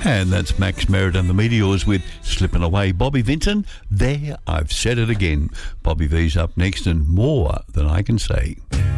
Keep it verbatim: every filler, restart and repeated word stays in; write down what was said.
And that's Max Merritt and the Meteors with Slipping Away. Bobby Vinton, there, I've said it again. Bobby V's up next and more than I can say.